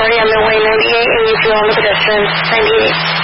party on Midway 98 and use you on the pedestrians. 98.